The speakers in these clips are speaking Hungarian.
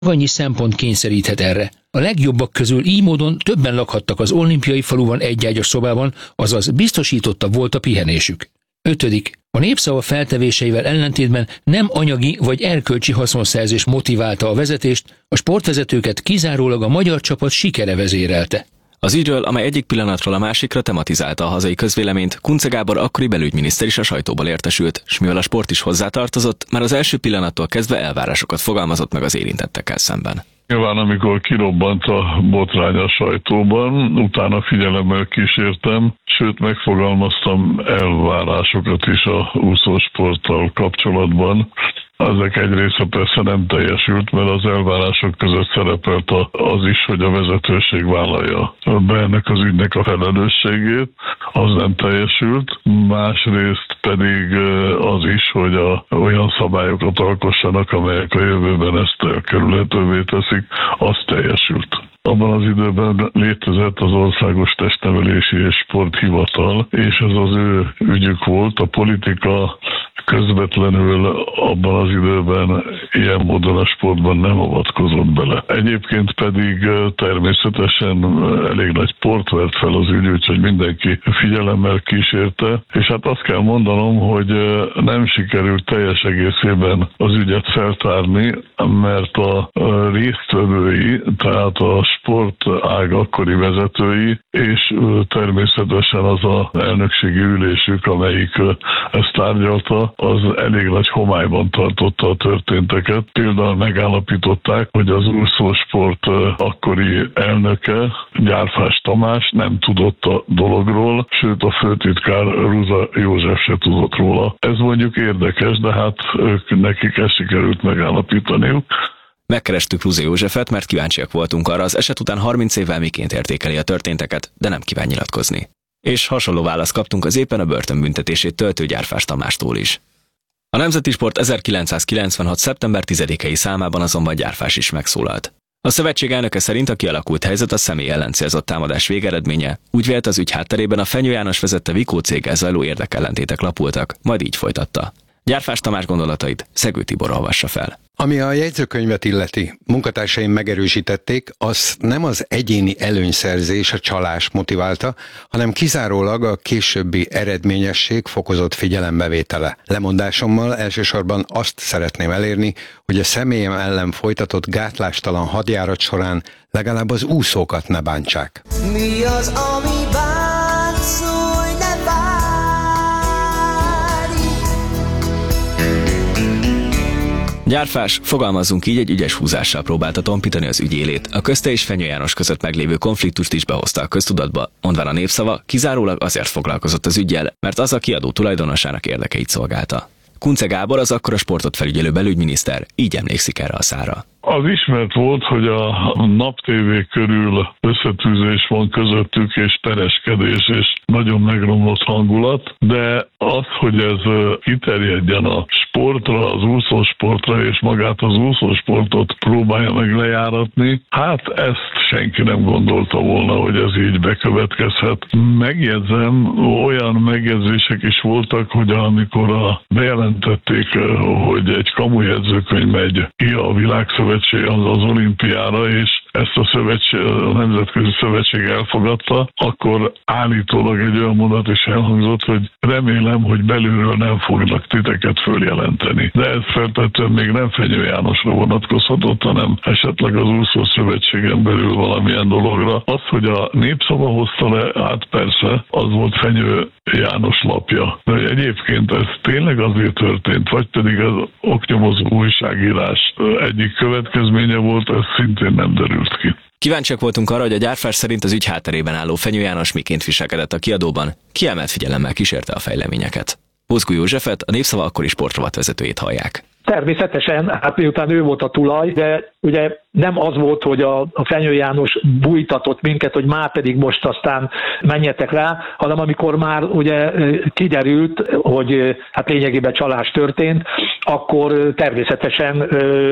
Annyi szempont kényszeríthet erre. A legjobbak közül így módon többen lakhattak az olimpiai faluban egyágyas szobában, azaz biztosítottabb volt a pihenésük. 5. A Népszava feltevéseivel ellentétben nem anyagi vagy erkölcsi haszonszerzés motiválta a vezetést, a sportvezetőket kizárólag a magyar csapat sikere vezérelte. Az ügyről, amely egyik pillanatról a másikra tematizálta a hazai közvéleményt, Kunce Gábor akkori belügyminiszter is a sajtóból értesült, s mivel a sport is hozzátartozott, már az első pillanattól kezdve elvárásokat fogalmazott meg az érintettekkel szemben. Nyilván, amikor kirobbant a botrány a sajtóban, utána figyelemmel kísértem, sőt megfogalmaztam elvárásokat is a úszósporttal kapcsolatban. Ezek egy része persze nem teljesült, mert az elvárások között szerepelt az is, hogy a vezetőség vállalja be ennek az ügynek a felelősségét, az nem teljesült. Másrészt pedig az is, hogy olyan szabályokat alkossanak, amelyek a jövőben ezt elkerülhetővé teszik, az teljesült. Abban az időben létezett az Országos Testnevelési és Sporthivatal, és ez az ő ügyük volt. A politika közvetlenül abban az időben ilyen módon a sportban nem avatkozott bele. Egyébként pedig természetesen elég nagy port vert fel az ügy, úgyhogy mindenki figyelemmel kísérte, és hát azt kell mondanom, hogy nem sikerült teljes egészében az ügyet feltárni, mert a résztvevői, tehát a sportág akkori vezetői, és természetesen az a elnökségi ülésük, amelyik ezt tárgyalta, az elég nagy homályban tartotta a történteket. Például megállapították, hogy az úszósport akkori elnöke, Gyárfás Tamás nem tudott a dologról, sőt a főtitkár Ruza József se tudott róla. Ez mondjuk érdekes, de hát nekik ezt sikerült megállapítaniuk. Megkerestük Ruza Józsefet, mert kíváncsiak voltunk arra, az eset után 30 évvel miként értékeli a történteket, de nem kíván nyilatkozni. És hasonló választ kaptunk az éppen a börtönbüntetését töltő Gyárfás Tamástól is. A Nemzeti Sport 1996. szeptember 10-i számában azonban Gyárfás is megszólalt. A szövetség elnöke szerint a kialakult helyzet a személy ellen célzott támadás végeredménye, úgy vélt az ügy hátterében a Fenyő János vezette Vikó céggel zajló érdekellentétek lapultak, majd így folytatta. Gyárfás Tamás gondolatait Szegő Tibor olvassa fel. Ami a jegyzőkönyvet illeti, munkatársaim megerősítették, az nem az egyéni előnyszerzés, a csalás motiválta, hanem kizárólag a későbbi eredményesség fokozott figyelembevétele. Lemondásommal elsősorban azt szeretném elérni, hogy a személyem ellen folytatott gátlástalan hadjárat során legalább az úszókat ne bántsák. Mi az, ami bánszolj, ne bánj! Gyárfás, fogalmazzunk így, egy ügyes húzással próbálta tompítani az ügy élét. A közte és Fenyő János között meglévő konfliktust is behozta a köztudatba, mondván a Népszava kizárólag azért foglalkozott az üggyel, mert az a kiadó tulajdonosának érdekeit szolgálta. Kunce Gábor, az akkora sportot felügyelő belügyminiszter, így emlékszik erre a szára. Az ismert volt, hogy a Nap TV körül összetűzés van közöttük, és pereskedés, és nagyon megromlott hangulat, de az, hogy ez kiterjedjen a sportra, az úszósportra, és magát az úszósportot próbálja meg lejáratni, hát ezt senki nem gondolta volna, hogy ez így bekövetkezhet. Megjegyzem, olyan megjegyzések is voltak, hogy amikor bejelentették, hogy egy kamujegyzőkönyv megy ki a Világszövetség az olimpiára, és ezt a Nemzetközi Szövetség elfogadta, akkor állítólag egy olyan mondat is elhangzott, hogy remélem, hogy belülről nem fognak titeket följelenteni. De ez feltétlenül még nem Fenyő Jánosra vonatkozhatott, hanem esetleg az úszó szövetségen belül valamilyen dologra. Az, hogy a Népszava hozta le, hát persze, az volt Fenyő János lapja. De egyébként ez tényleg azért történt, vagy pedig az oknyomozó újságírás egyik következménye volt, ez szintén nem derült ki. Kíváncsiak voltunk arra, hogy a Gyárfás szerint az ügy hátterében álló Fenyő János miként viselkedett a kiadóban, kiemelt figyelemmel kísérte a fejleményeket. Bozgó Józsefet, a Népszava akkori sportrovatvezetőjét hallják. Természetesen, hát miután ő volt a tulaj, de ugye nem az volt, hogy a Fenyő János bújtatott minket, hogy már pedig most aztán menjetek rá, hanem amikor már ugye kiderült, hogy hát lényegében csalás történt, akkor természetesen,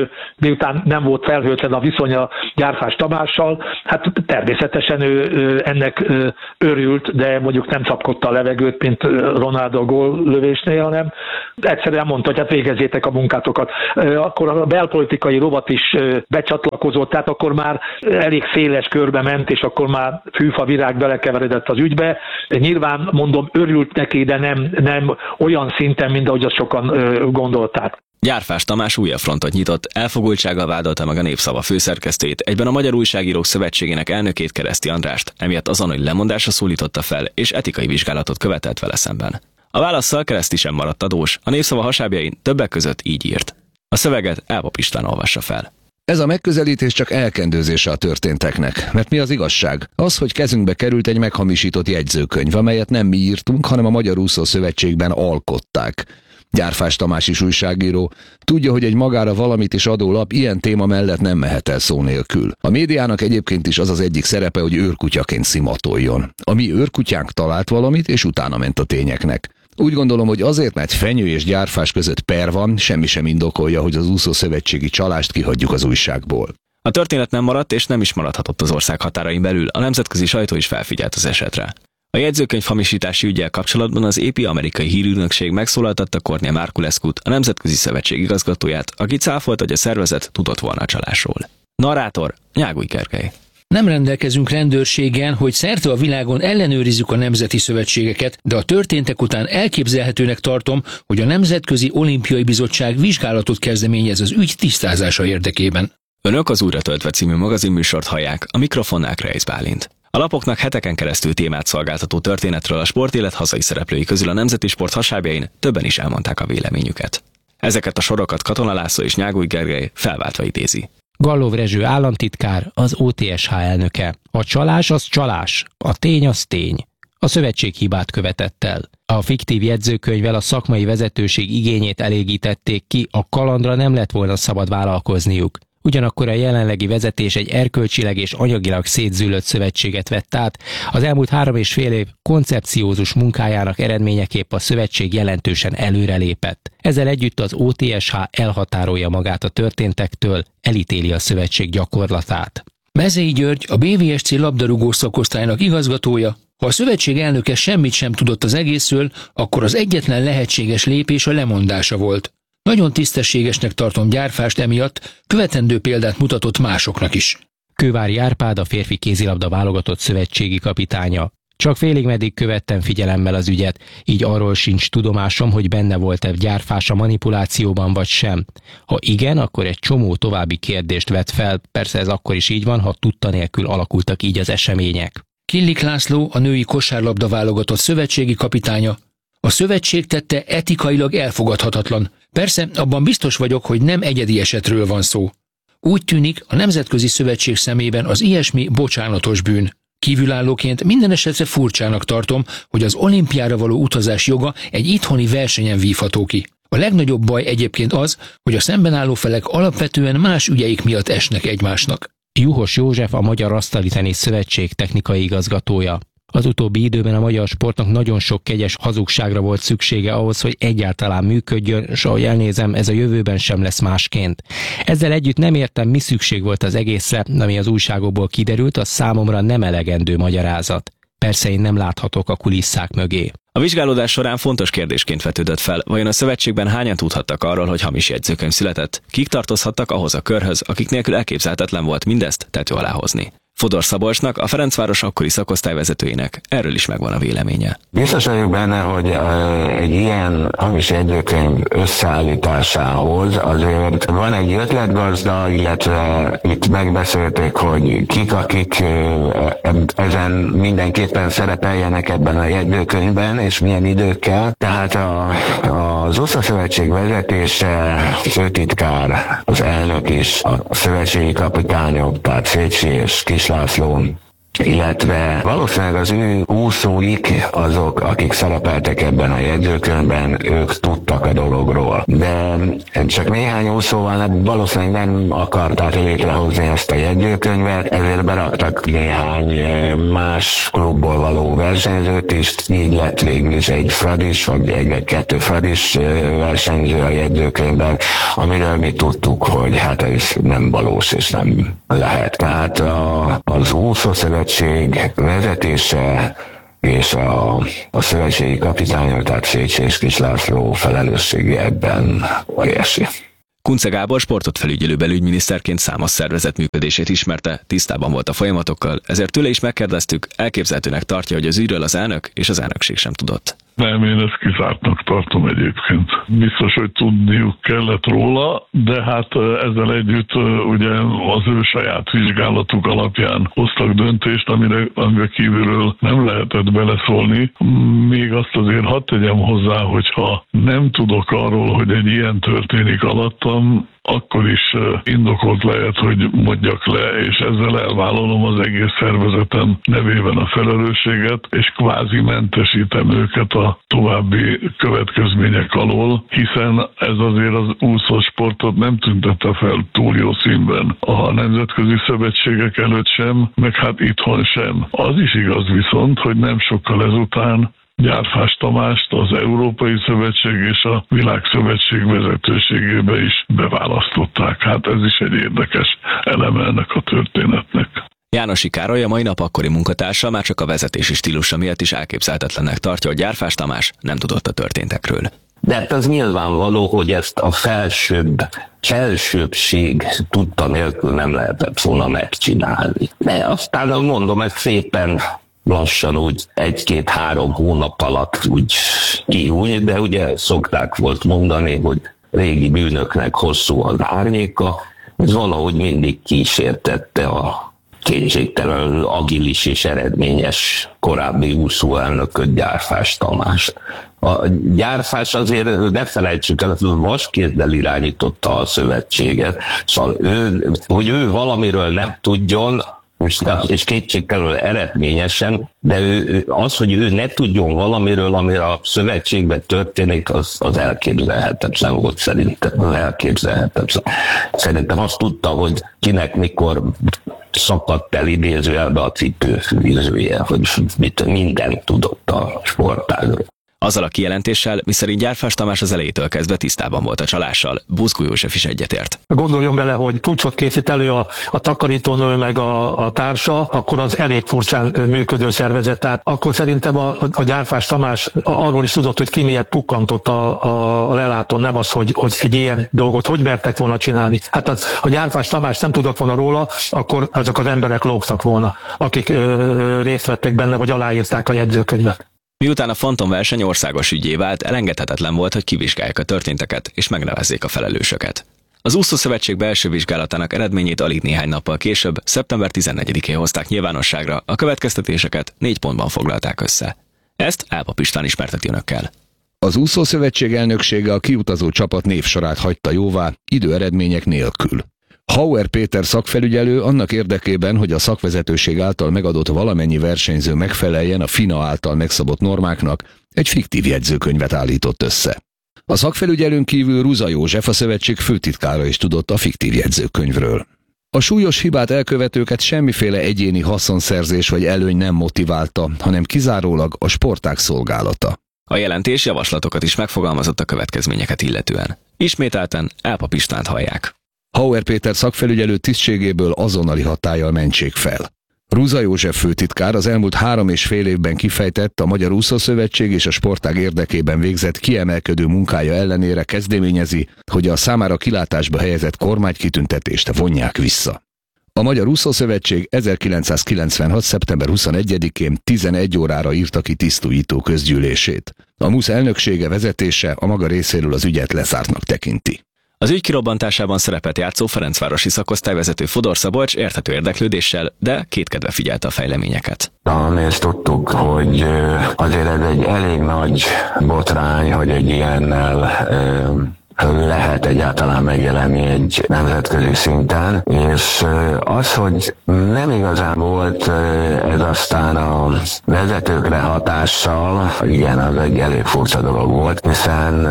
miután nem volt felhőtlen a viszony a Gyárfás Tamással, hát természetesen ő ennek örült, de mondjuk nem csapkodta a levegőt, mint Ronaldo góllövésnél, hanem egyszerűen mondta, hogy hát végezzétek a munkátokat. Akkor a belpolitikai rovat is becsatlakozott, tehát akkor már elég széles körbe ment, és akkor már fűfa virág belekeveredett az ügybe. Nyilván mondom, örült neki, de nem olyan szinten, mint ahogy azt sokan gondolták. Gyárfás Tamás újabb frontot nyitott, elfogultsággal vádolta meg a Népszava főszerkesztőjét, egyben a Magyar Újságírók Szövetségének elnökét, Kereszti Andrást, emiatt azonnali lemondásra szólította fel, és etikai vizsgálatot követelt vele szemben. A válasszal Kereszti sem maradt adós, a Népszava hasábjain többek között így írt. A szöveget Elpap István olvassa fel. Ez a megközelítés csak elkendőzése a történteknek, mert mi az igazság? Az, hogy kezünkbe került egy meghamisított jegyzőkönyv, amelyet nem mi írtunk, hanem a Magyar Úszó Szövetségben alkották. Gyárfás Tamás is újságíró, tudja, hogy egy magára valamit is adó lap ilyen téma mellett nem mehet el szó nélkül. A médiának egyébként is az az egyik szerepe, hogy őrkutyaként szimatoljon. A mi őrkutyánk talált valamit, és utána ment a tényeknek. Úgy gondolom, hogy azért, mert Fenyő és Gyárfás között per van, semmi sem indokolja, hogy az úszószövetségi csalást kihagyjuk az újságból. A történet nem maradt, és nem is maradhatott az ország határain belül, a nemzetközi sajtó is felfigyelt az esetre. A jegyzőkönyv hamisítási üggyel kapcsolatban az AP amerikai hírügynökség megszólaltatta Cornél Marculescut, a Nemzetközi Szövetség igazgatóját, aki cáfolta, hogy a szervezet tudott volna a csalásról. Narrátor Nyáguly Gergely. Nem rendelkezünk rendőrséggel, hogy szerte a világon ellenőrizzük a nemzeti szövetségeket, de a történtek után elképzelhetőnek tartom, hogy a Nemzetközi Olimpiai Bizottság vizsgálatot kezdeményez az ügy tisztázása érdekében. Önök az Újra töltve című magazinműsort hallják, a mikrofonnál Kreisz Bálint. A lapoknak heteken keresztül témát szolgáltató történetről a sportélet hazai szereplői közül a nemzeti sport hasábjain többen is elmondták a véleményüket. Ezeket a sorokat Katona László és Nyáguly Gergely felváltva idézi. Gallov Rezső államtitkár, az OTSH elnöke. A csalás az csalás, a tény az tény. A szövetség hibát követett el. A fiktív jegyzőkönyvvel a szakmai vezetőség igényét elégítették ki, a kalandra nem lett volna szabad vállalkozniuk. Ugyanakkor a jelenlegi vezetés egy erkölcsileg és anyagilag szétzűlött szövetséget vett át. Az elmúlt 3,5 év koncepciózus munkájának eredményeképp a szövetség jelentősen előrelépett. Ezzel együtt az OTSH elhatárolja magát a történtektől, elítéli a szövetség gyakorlatát. Mezei György, a BVSC labdarúgó szakosztálynak igazgatója. Ha a szövetség elnöke semmit sem tudott az egészről, akkor az egyetlen lehetséges lépés a lemondása volt. Nagyon tisztességesnek tartom Gyárfást emiatt, követendő példát mutatott másoknak is. Kővári Árpád, a férfi kézilabda válogatott szövetségi kapitánya. Csak félig meddig követtem figyelemmel az ügyet, így arról sincs tudomásom, hogy benne volt-e Gyárfás a manipulációban vagy sem. Ha igen, akkor egy csomó további kérdést vet fel, persze ez akkor is így van, ha tudta nélkül alakultak így az események. Killik László, a női kosárlabda válogatott szövetségi kapitánya. A szövetség tette etikailag elfogadhatatlan. Persze, abban biztos vagyok, hogy nem egyedi esetről van szó. Úgy tűnik, a Nemzetközi Szövetség szemében az ilyesmi bocsánatos bűn. Kívülállóként minden esetre furcsának tartom, hogy az olimpiára való utazás joga egy itthoni versenyen vívható ki. A legnagyobb baj egyébként az, hogy a szemben álló felek alapvetően más ügyeik miatt esnek egymásnak. Juhos József, a Magyar Asztalitenisz Szövetség technikai igazgatója. Az utóbbi időben a magyar sportnak nagyon sok kegyes hazugságra volt szüksége ahhoz, hogy egyáltalán működjön, és ahogy elnézem, ez a jövőben sem lesz másként. Ezzel együtt nem értem, mi szükség volt az egészre, ami az újságokból kiderült, az számomra nem elegendő magyarázat. Persze én nem láthatok a kulisszák mögé. A vizsgálódás során fontos kérdésként vetődött fel, vajon a szövetségben hányan tudhattak arról, hogy hamis jegyzőkönyv született? Kik tartozhattak ahhoz a körhöz, akik nélkül elképzelhetetlen volt mindezt tető alá hozni? Fodor Szabolcsnak, a Ferencváros akkori szakosztályvezetőjének erről is megvan a véleménye. Biztos vagyok benne, hogy egy ilyen hamis jegyzőkönyv összeállításához azért van egy ötletgazda, illetve itt megbeszélték, hogy kik, akik ezen mindenképpen szerepeljenek ebben a jegyzőkönyvben, és milyen időkkel. Tehát az Úszószövetség vezetése, főtitkár, az elnök is, a szövetségi kapitányok, tehát Szécsi és Kis László, illetve valószínűleg az ő úszóik, azok, akik szerepeltek ebben a jegyzőkönyvben, ők tudtak a dologról. De csak néhány úszóval valószínűleg nem akarták létrehozni ezt a jegyzőkönyvet, ezért beraktak néhány más klubból való versenyzőt is, így lett végül is egy Fradis, vagy egy-kettő Fradis versenyző a jegyzőkönyvben, amiről mi tudtuk, hogy hát ez nem valós és nem lehet. Tehát az úszószövetség vezetése és a szövetségi kapitány, tehát Széchenyi Kis László felelőssége ebben óriási. Kunce Gábor sportot felügyelő belügyminiszterként számos szervezet működését ismerte, tisztában volt a folyamatokkal, ezért tőle is megkérdeztük, elképzelhetőnek tartja, hogy az ügyről az elnök és az elnökség sem tudott. Nem, én ezt kizártnak tartom egyébként. Biztos, hogy tudniuk kellett róla, de hát ezzel együtt ugye az ő saját vizsgálatuk alapján hoztak döntést, amire kívülről nem lehetett beleszólni. Még azt azért hadd tegyem hozzá, hogyha nem tudok arról, hogy egy ilyen történik alattam, akkor is indokolt lehet, hogy mondjak le, és ezzel elvállalom az egész szervezetem nevében a felelősséget, és kvázi mentesítem őket a további következmények alól, hiszen ez azért az úszósportot nem tüntette fel túl jó színben. A nemzetközi szövetségek előtt sem, meg hát itthon sem. Az is igaz viszont, hogy nem sokkal ezután Gyárfás Tamást az Európai Szövetség és a Világszövetség vezetőségébe is beválasztották. Hát ez is egy érdekes eleme ennek a történetnek. Jánosi Károly, a mai nap akkori munkatársa, már csak a vezetési stílusa miatt is elképzelhetetlennek tartja, hogy Gyárfás Tamás nem tudott a történtekről. De hát az nyilvánvaló, hogy ezt a felsőbbség tudta nélkül nem lehetett volna megcsinálni. De aztán mondom, ez szépen lassan úgy 1-2-3 hónap alatt úgy kiújt, de ugye szokták volt mondani, hogy régi bűnöknek hosszú az árnyéka, ez valahogy mindig kísértette a kétségtelenül agilis és eredményes korábbi úszóelnököt, Gyárfás Tamást. A Gyárfás azért, ne felejtsük el, hogy vaskézzel irányította a szövetséget, szóval hogy ő valamiről nem tudjon, és kétségtelenül eredményesen, de az, hogy ő ne tudjon valamiről, amire a szövetségben történik, az elképzelhetetlen volt szerintem. Szerintem azt tudta, hogy kinek mikor szakadt el idézőjelbe a cipőfűzője, hogy mindent tudott a sportágról. Azzal a kijelentéssel, miszerint Gyárfás Tamás az elejétől kezdve tisztában volt a csalással, Buzgó József is egyetért. Gondoljon bele, hogy puccot készít elő a takarítónő meg a társa, akkor az elég furcsán működő szervezet. Tehát akkor szerintem a Gyárfás Tamás arról is tudott, hogy ki miért pukkantott a lelátón, nem az, hogy egy ilyen dolgot hogy mertek volna csinálni. Hát a Gyárfás Tamás nem tudott volna róla, akkor azok az emberek lógtak volna, akik részt vettek benne, vagy aláírták a jegyzőkönyvet. Miután a fantomverseny országos ügyé vált, elengedhetetlen volt, hogy kivizsgálják a történteket és megnevezzék a felelősöket. Az úszószövetség belső vizsgálatának eredményét alig néhány nappal később, szeptember 14-én hozták nyilvánosságra, a következtetéseket 4 pontban foglalták össze. Ezt Álpap István ismerteti önökkel. Az úszószövetség elnöksége a kiutazó csapat névsorát hagyta jóvá, időeredmények nélkül. Hauer Péter szakfelügyelő annak érdekében, hogy a szakvezetőség által megadott valamennyi versenyző megfeleljen a FINA által megszabott normáknak, egy fiktív jegyzőkönyvet állított össze. A szakfelügyelőn kívül Ruza József, a szövetség főtitkára is tudott a fiktív jegyzőkönyvről. A súlyos hibát elkövetőket semmiféle egyéni haszonszerzés vagy előny nem motiválta, hanem kizárólag a sportág szolgálata. A jelentés javaslatokat is megfogalmazott a következményeket illetően. Ismételten Álpap Istvánt hallják. Hauer Péter szakfelügyelő tisztségéből azonnali hatállyal mentsék fel. Ruza József főtitkár az elmúlt 3,5 évben kifejtett, a Magyar Úszószövetség és a sportág érdekében végzett kiemelkedő munkája ellenére kezdeményezi, hogy a számára kilátásba helyezett kormánykitüntetést vonják vissza. A Magyar Úszószövetség 1996. szeptember 21-én 11 órára írta ki tisztújító közgyűlését. A MUSZ elnöksége vezetése a maga részéről az ügyet lezártnak tekinti. Az ügy kirobbantásában szerepet játszó ferencvárosi szakosztályvezető Fodor Szabolcs érthető érdeklődéssel, de kétkedve figyelte a fejleményeket. Ezt tudtuk, hogy azért ez egy elég nagy botrány, hogy egy ilyennel lehet egyáltalán megjelenni egy nemzetközi szinten, és az, hogy nem igazán volt ez aztán a vezetőkre hatással, igen, az egy elég furcsa dolog volt, hiszen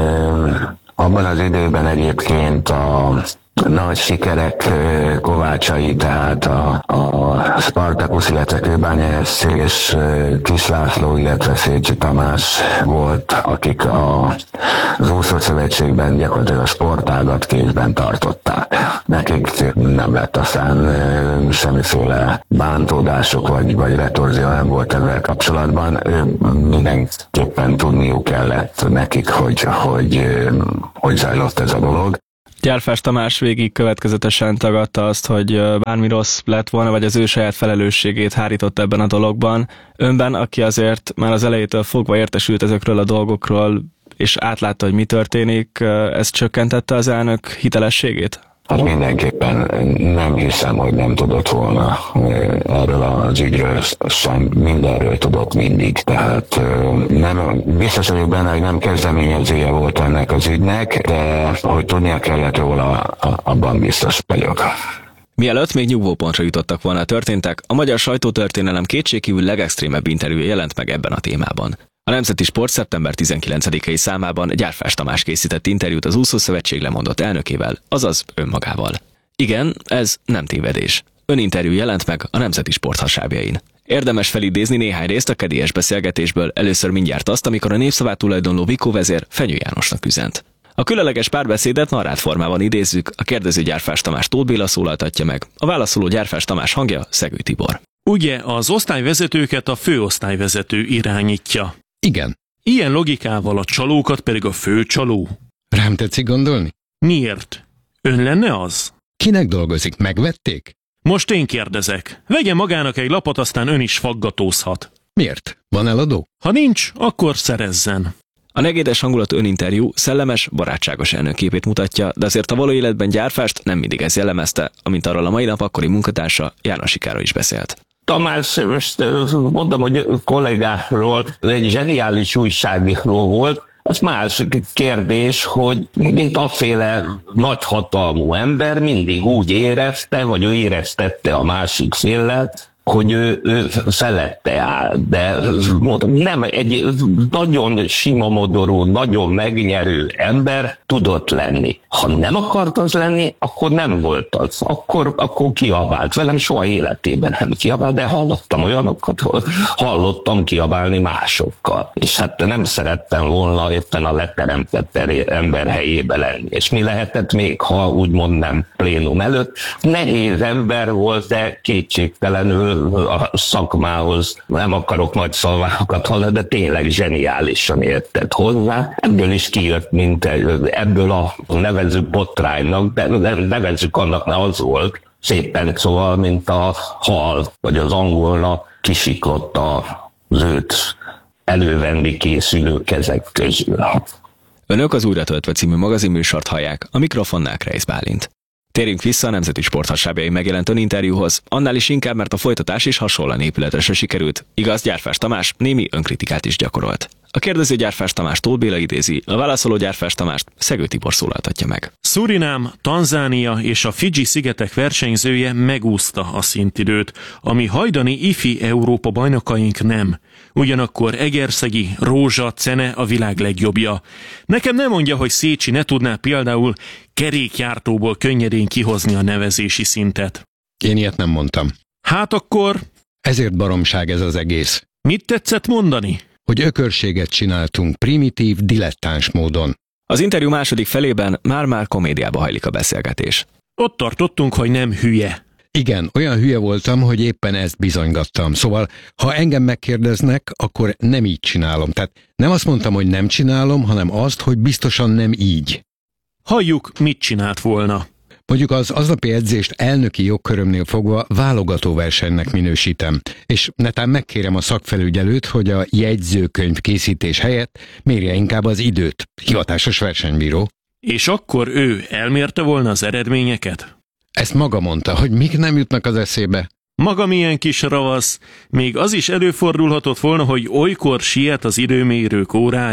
abban az időben egyébként a nagy sikerek kovácsai, tehát a Spartacus, illetve Kőbánya SC és Kis László, illetve Szécsi Tamás volt, akik az úszószövetségben gyakorlatilag a sportágat kézben tartották. Nekik nem lett aztán semmiféle bántódások vagy retorzió nem volt ezzel kapcsolatban. Mindenképpen tudniuk kellett nekik, hogy zajlott ez a dolog. Gyárfás Tamás végig következetesen tagadta azt, hogy bármi rossz lett volna, vagy az ő saját felelősségét hárított ebben a dologban. Önben, aki azért már az elejétől fogva értesült ezekről a dolgokról, és átlátta, hogy mi történik, ez csökkentette az elnök hitelességét? Hát mindenképpen nem hiszem, hogy nem tudott volna erről az ügyről, sem mindenről tudott mindig. Tehát nem, biztos vagyok benne, hogy nem kezdeményezője volt ennek az ügynek, de hogy tudnia kellett róla, abban biztos vagyok. Mielőtt még nyugvópontra jutottak volna a történtek, a magyar sajtótörténelem kétségkívül legextrémebb interjúja jelent meg ebben a témában. A Nemzeti Sport szeptember 19-i számában Gyárfás Tamás készített interjút az Úszószövetség lemondott elnökével, azaz önmagával. Igen, ez nem tévedés. Öninterjú jelent meg a Nemzeti Sport hasábjain. Érdemes felidézni néhány részt a kedélyes beszélgetésből, először mindjárt azt, amikor a Népszavát tulajdonló Vikó vezér Fenyő Jánosnak üzent. A különleges párbeszédet narrát formában idézzük, a kérdező Gyárfás Tamás Tóth Béla szólaltatja meg, a válaszoló Gyárfás Tamás hangja Szegő Tibor. Ugye az osztályvezetőket a főosztályvezető irányítja. Igen. Ilyen logikával a csalókat pedig a főcsaló. Rám tetszik gondolni? Miért? Ön lenne az? Kinek dolgozik? Megvették? Most én kérdezek. Vegye magának egy lapot, aztán ön is faggatózhat. Miért? Van eladó? Ha nincs, akkor szerezzen. A negédes hangulatú öninterjú szellemes, barátságos elnökképét mutatja, de azért a való életben Gyárfást nem mindig ez jellemezte, amint arról a mai nap akkori munkatársa Jánosi Károly is beszélt. Tamás, most mondom, hogy kollégáról, egy zseniális újságíró volt, az más kérdés, hogy mint aféle nagyhatalmú ember mindig úgy érezte, vagy ő éreztette a másik féllel, hogy ő felette áll, de nem egy nagyon sima modorú, nagyon megnyerő ember tudott lenni. Ha nem akart az lenni, akkor nem volt az. Akkor kiabált. Velem soha életében nem kiabált, de hallottam olyanokat, hogy hallottam kiabálni másokkal. És hát nem szerettem volna éppen a leteremtett ember helyébe lenni. És mi lehetett még, ha úgymond nem plénum előtt? Nehéz ember volt, de kétségtelenül a szakmához, nem akarok nagy szavakat hallani, de tényleg zseniálisan értett hozzá. Ebből is kijött, mint ebből a nevezzük botránynak, de nevezzük annak, mert az volt szépen, szóval, mint a hal, vagy az angolna kisiklott az őt elővenni készülő kezek közül. Önök az Újra töltve című magazinműsort hallják, a mikrofonnál Kreisz Bálint. Térjünk vissza a Nemzeti Sport hasábjain megjelent öninterjúhoz, annál is inkább, mert a folytatás is hasonlóan épületesre sikerült, igaz, Gyárfás Tamás némi önkritikát is gyakorolt. A kérdező Gyárfás Tamás Tóth Béla idézi, a válaszoló Gyárfás Tamást Szegő Tibor szólaltatja meg. Szurinám, Tanzánia és a Fidzsi-szigetek versenyzője megúszta a szintidőt, ami hajdani ifi Európa bajnokaink nem. Ugyanakkor Egerszegi, Rózsa, Cene a világ legjobbja. Nekem nem mondja, hogy Szécsi ne tudná például kerékjártóból könnyedén kihozni a nevezési szintet. Én ilyet nem mondtam. Hát akkor... Ezért baromság ez az egész. Mit tetszett mondani? Hogy ökörséget csináltunk primitív, dilettáns módon. Az interjú második felében már komédiába hajlik a beszélgetés. Ott tartottunk, hogy nem hülye. Igen, olyan hülye voltam, hogy éppen ezt bizonygattam. Szóval, ha engem megkérdeznek, akkor nem így csinálom. Tehát nem azt mondtam, hogy nem csinálom, hanem azt, hogy biztosan nem így. Halljuk, mit csinált volna. Mondjuk az aznapi edzést elnöki jogkörömnél fogva válogatóversenynek minősítem, és netán megkérem a szakfelügyelőt, hogy a jegyzőkönyv készítés helyett mérje inkább az időt, hivatásos versenybíró. És akkor ő elmérte volna az eredményeket? Ezt maga mondta, hogy mik nem jutnak az eszébe. Maga milyen kis ravasz, még az is előfordulhatott volna, hogy olykor siet az időmérők órája.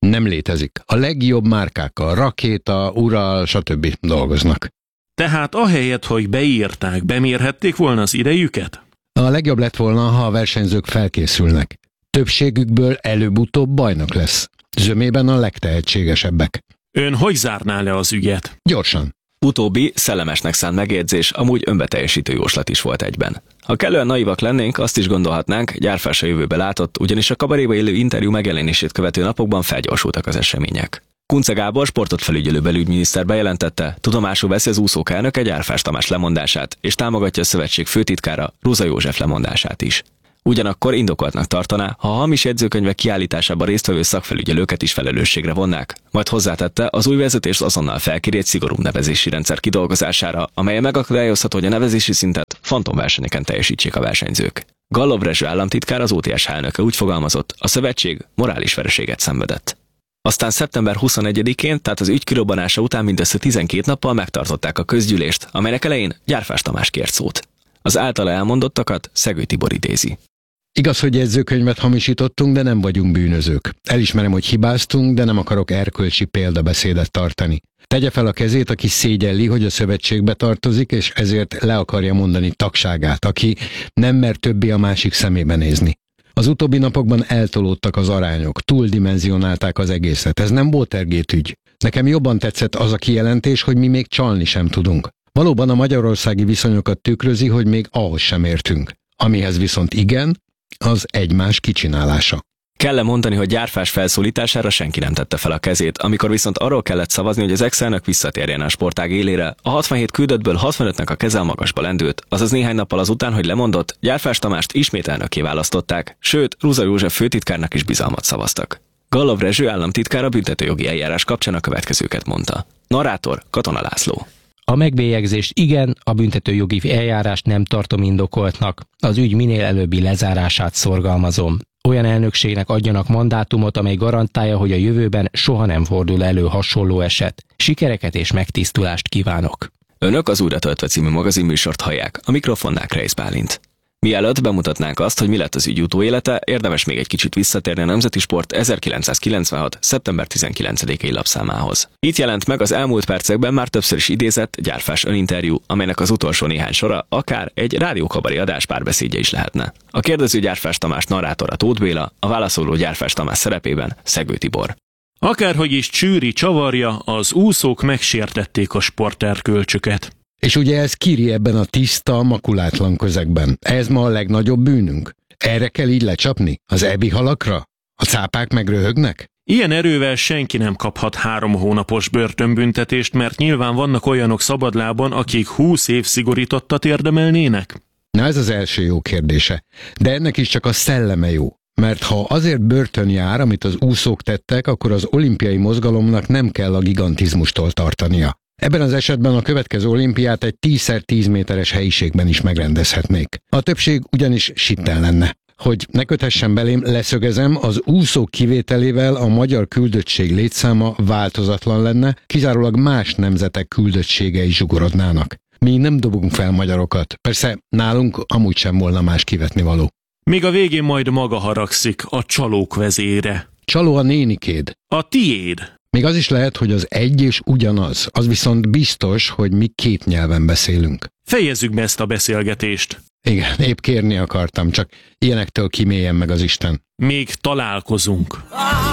Nem létezik. A legjobb márkákkal, Rakéta, Ural, stb. Dolgoznak. Tehát ahelyett, hogy beírták, bemérhették volna az idejüket? A legjobb lett volna, ha a versenyzők felkészülnek. Többségükből előbb-utóbb bajnok lesz. Zömében a legtehetségesebbek. Ön hogy zárná le az ügyet? Gyorsan. Utóbbi szellemesnek szánt megjegyzés amúgy önbeteljesítő jóslat is volt egyben. Ha kellően naivak lennénk, azt is gondolhatnánk, Gyárfás a jövőbe látott, ugyanis a kabaréba élő interjú megjelenését követő napokban felgyorsultak az események. Kunce Gábor sportot felügyelő belügyminiszter bejelentette, tudomásul veszi az úszók elnöke Gyárfás Tamás lemondását, és támogatja a szövetség főtitkára Ruza József lemondását is. Ugyanakkor indokoltnak tartaná, ha a hamis jegyzőkönyvek kiállításában résztvevő szakfelügyelőket is felelősségre vonnák, majd hozzátette, az új vezetés azonnal felkér egy szigorúbb nevezési rendszer kidolgozására, amely megakadályozható, hogy a nevezési szintet fantomversenyeken teljesítsék a versenyzők. Gallov Rezső államtitkár, az OTSH elnöke úgy fogalmazott, a szövetség morális vereséget szenvedett. Aztán szeptember 21-én, tehát az ügy kirobbanása után mindössze 12 nappal megtartották a közgyűlést, amelynek elején Gyárfás Tamás kért szót. Az általa elmondottakat Szegő Tibor idézi. Igaz, hogy jegyzőkönyvet hamisítottunk, de nem vagyunk bűnözők. Elismerem, hogy hibáztunk, de nem akarok erkölcsi példabeszédet tartani. Tegye fel a kezét, aki szégyelli, hogy a szövetségbe tartozik, és ezért le akarja mondani tagságát, aki nem mer többé a másik szemébe nézni. Az utóbbi napokban eltolódtak az arányok, túldimenzionálták az egészet. Ez nem Watergate ügy. Nekem jobban tetszett az a kijelentés, hogy mi még csalni sem tudunk. Valóban a magyarországi viszonyokat tükrözi, hogy még ahhoz sem értünk. Amihez viszont igen, az egymás kicsinálása. Kell-e mondani, hogy Gyárfás felszólítására senki nem tette fel a kezét, amikor viszont arról kellett szavazni, hogy az ex-elnök visszatérjen a sportág élére, a 67 küldöttből 65-nek a keze a magasba lendült, azaz néhány nappal azután, hogy lemondott, Gyárfás Tamást ismét elnökké választották, sőt, Ruza József főtitkárnak is bizalmat szavaztak. Gallov Rezső államtitkár a büntetőjogi eljárás kapcsán a következőket mondta. Narrátor Katona László. A megbélyegzést igen, a büntetőjogi eljárást nem tartom indokoltnak. Az ügy minél előbbi lezárását szorgalmazom. Olyan elnökségnek adjanak mandátumot, amely garantálja, hogy a jövőben soha nem fordul elő hasonló eset. Sikereket és megtisztulást kívánok! Önök az Újra töltve című magazinműsort hallják, a mikrofonnál Kreisz Bálint. Mielőtt bemutatnánk azt, hogy mi lett az ügy utóélete, érdemes még egy kicsit visszatérni a Nemzeti Sport 1996. szeptember 19-i lapszámához. Itt jelent meg az elmúlt percekben már többször is idézett Gyárfás öninterjú, amelynek az utolsó néhány sora akár egy rádiókabari adás párbeszédje is lehetne. A kérdező Gyárfás Tamás narrátora Tóth Béla, a válaszoló Gyárfás Tamás szerepében Szegő Tibor. Akárhogy is csűri csavarja, az úszók megsértették a sporterkölcsöket. És ugye ez Kiri ebben a tiszta, makulátlan közegben. Ez ma a legnagyobb bűnünk. Erre kell így lecsapni? Az ebi halakra? A cápák meg röhögnek? Ilyen erővel senki nem kaphat 3 hónapos börtönbüntetést, mert nyilván vannak olyanok szabadlábon, akik 20 év szigorítottat érdemelnének? Na ez az első jó kérdése. De ennek is csak a szelleme jó. Mert ha azért börtön jár, amit az úszók tettek, akkor az olimpiai mozgalomnak nem kell a gigantizmustól tartania. Ebben az esetben a következő olimpiát egy 10x10 méteres helyiségben is megrendezhetnék. A többség ugyanis sitten lenne. Hogy ne köthessen belém, leszögezem, az úszók kivételével a magyar küldöttség létszáma változatlan lenne, kizárólag más nemzetek küldöttségei zsugorodnának. Mi nem dobunk fel magyarokat, persze nálunk amúgy sem volna más kivetnivaló. Még a végén majd maga haragszik, a csalók vezére. Csaló a nénikéd. A tiéd. Még az is lehet, hogy az egy és ugyanaz, az viszont biztos, hogy mi 2 nyelven beszélünk. Fejezzük be ezt a beszélgetést. Igen, épp kérni akartam, csak ilyenektől kiméljen meg az Isten. Még találkozunk.